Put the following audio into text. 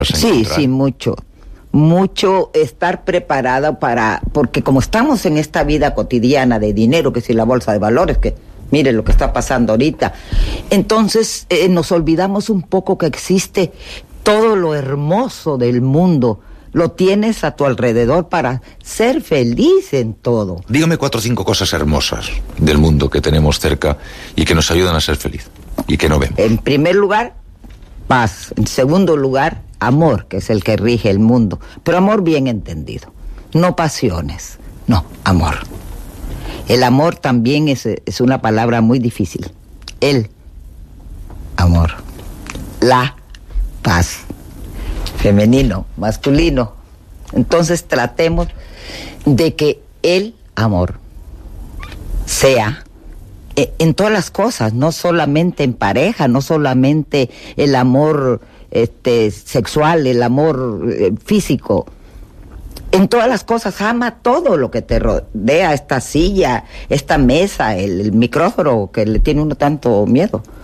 Sí, sí, mucho. Mucho estar preparado porque como estamos en esta vida cotidiana de dinero, que si la bolsa de valores, que mire lo que está pasando ahorita, entonces nos olvidamos un poco que existe todo lo hermoso del mundo. Lo tienes a tu alrededor para ser feliz en todo. Dígame 4 o 5 cosas hermosas del mundo que tenemos cerca y que nos ayudan a ser feliz y que no vemos. En primer lugar, paz. En segundo lugar, amor, que es el que rige el mundo. Pero amor bien entendido. No pasiones, no, amor. El amor también es una palabra muy difícil. El amor. La paz. Femenino, masculino. Entonces tratemos de que el amor sea en todas las cosas, no solamente en pareja, no solamente el amor sexual, el amor físico. En todas las cosas, ama todo lo que te rodea, esta silla, esta mesa, el micrófono que le tiene uno tanto miedo.